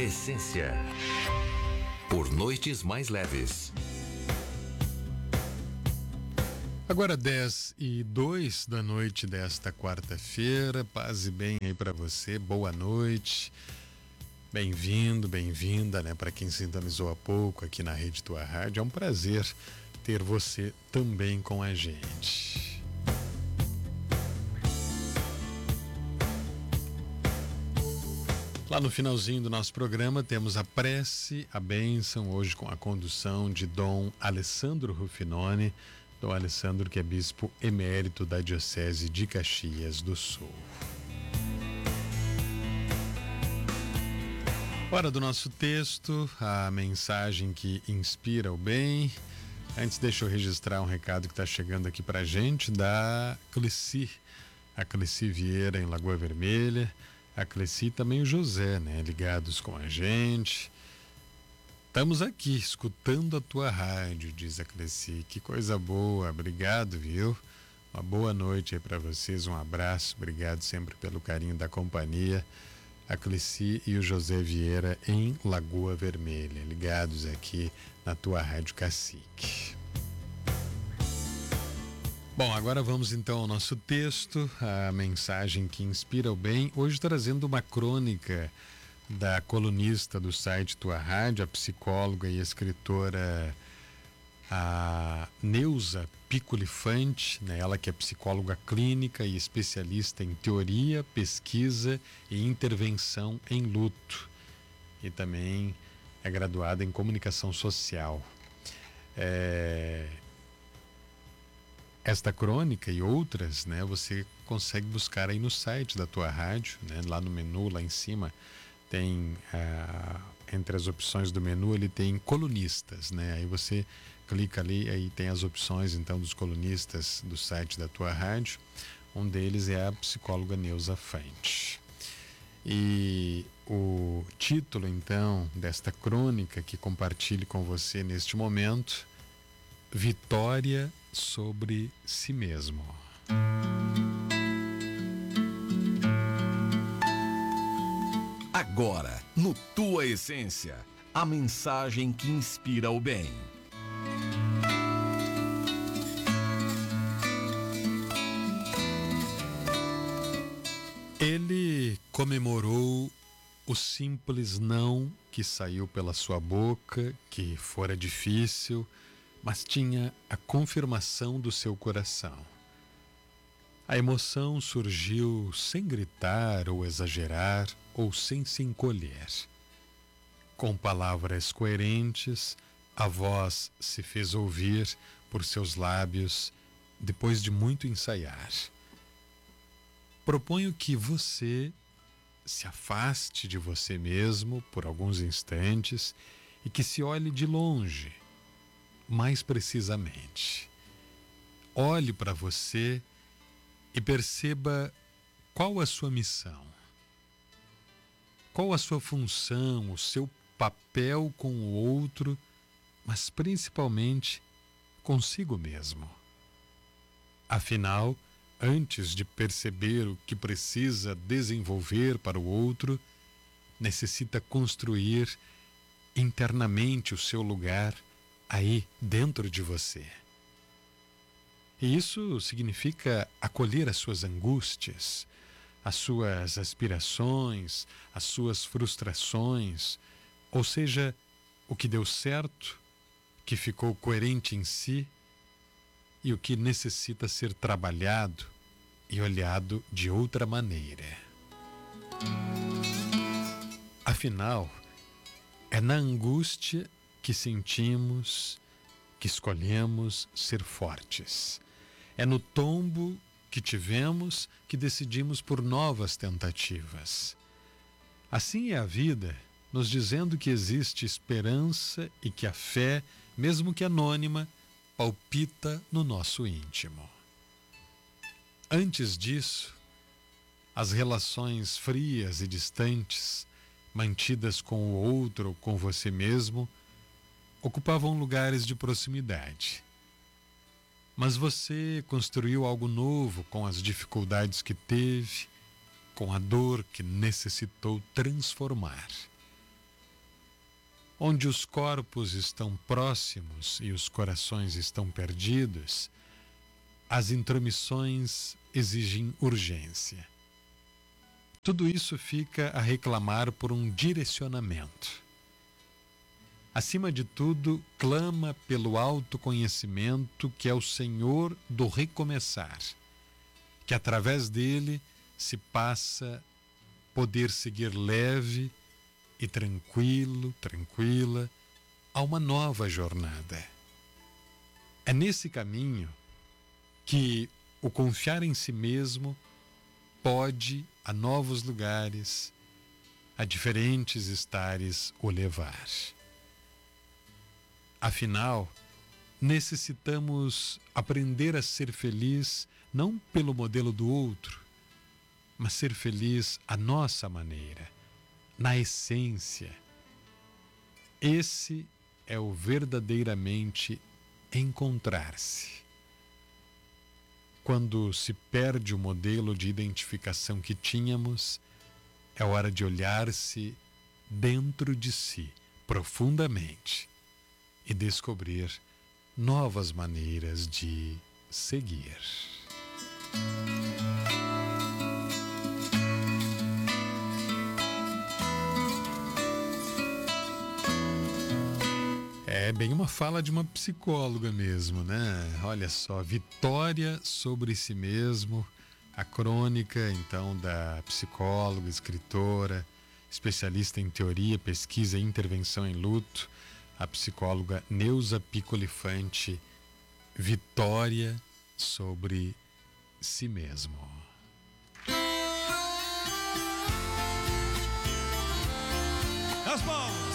Essência. Por noites mais leves. Agora 10:02 da noite desta quarta-feira. Paz e bem aí para você. Boa noite. Bem-vindo, bem-vinda, né? Para quem sintonizou há pouco aqui na Rede Tua Rádio, é um prazer ter você também com a gente. Lá no finalzinho do nosso programa temos a prece, a bênção, hoje com a condução de Dom Alessandro Ruffinoni. Dom Alessandro, que é bispo emérito da Diocese de Caxias do Sul. Hora do nosso texto, a mensagem que inspira o bem. Antes, deixa eu registrar um recado que está chegando aqui para a gente da Cleci, a Cleci Vieira em Lagoa Vermelha, a Cleci e também o José, né, ligados com a gente. Estamos aqui escutando a tua rádio, diz a Cleci. Que coisa boa, obrigado, viu? Uma boa noite aí para vocês, um abraço, obrigado sempre pelo carinho da companhia. A Cleci e o José Vieira em Lagoa Vermelha, ligados aqui na tua Rádio Cacique. Bom, agora vamos então ao nosso texto, a mensagem que inspira o bem, hoje trazendo uma crônica da colunista do site Tua Rádio, a psicóloga e escritora a Neuza Picolifante, né? Ela que é psicóloga clínica e especialista em teoria, pesquisa e intervenção em luto, e também é graduada em comunicação social. Esta crônica e outras, né, você consegue buscar aí no site da Tua Rádio, né? Lá no menu, lá em cima tem, entre as opções do menu, ele tem colunistas, né? Aí você clica ali, aí tem as opções então dos colunistas do site da Tua Rádio. Um deles é a psicóloga Neuza Fante. E o título então desta crônica que compartilho com você neste momento: Vitória sobre si mesmo. Agora, no Tua Essência, a mensagem que inspira o bem. Ele comemorou o simples não que saiu pela sua boca, que fora difícil, mas tinha a confirmação do seu coração. A emoção surgiu sem gritar ou exagerar, ou sem se encolher. Com palavras coerentes, a voz se fez ouvir por seus lábios depois de muito ensaiar. Proponho que você se afaste de você mesmo por alguns instantes e que se olhe de longe, mais precisamente. Olhe para você e perceba qual a sua missão, qual a sua função, o seu papel com o outro, mas principalmente consigo mesmo. Afinal, antes de perceber o que precisa desenvolver para o outro, necessita construir internamente o seu lugar aí dentro de você. E isso significa acolher as suas angústias, as suas aspirações, as suas frustrações, ou seja, o que deu certo, que ficou coerente em si e o que necessita ser trabalhado e olhado de outra maneira. Afinal, é na angústia que sentimos que escolhemos ser fortes. É no tombo que tivemos que decidimos por novas tentativas. Assim é a vida, nos dizendo que existe esperança e que a fé, mesmo que anônima, palpita no nosso íntimo. Antes disso, as relações frias e distantes, mantidas com o outro ou com você mesmo, ocupavam lugares de proximidade. Mas você construiu algo novo com as dificuldades que teve, com a dor que necessitou transformar. onde os corpos estão próximos e os corações estão perdidos, as intromissões exigem urgência. Tudo isso fica a reclamar por um direcionamento. Acima de tudo, clama pelo autoconhecimento que é o Senhor do recomeçar, que através dele se passa poder seguir leve e tranquila a uma nova jornada. É nesse caminho que o confiar em si mesmo pode a novos lugares, a diferentes estares o levar. Afinal, necessitamos aprender a ser feliz não pelo modelo do outro, mas ser feliz à nossa maneira, na essência. Esse é o verdadeiramente encontrar-se. Quando se perde o modelo de identificação que tínhamos, é hora de olhar-se dentro de si, profundamente, e descobrir novas maneiras de seguir. É bem uma fala de uma psicóloga mesmo, né? Olha só, Vitória sobre si mesmo, a crônica, então, da psicóloga, escritora, especialista em teoria, pesquisa e intervenção em luto, a psicóloga Neuza Picolifante, Vitória sobre si mesmo. As mãos!